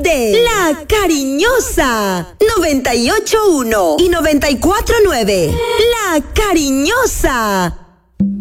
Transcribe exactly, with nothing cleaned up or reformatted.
de La Cariñosa. noventa y ocho punto uno y noventa y cuatro punto nueve. La Cariñosa.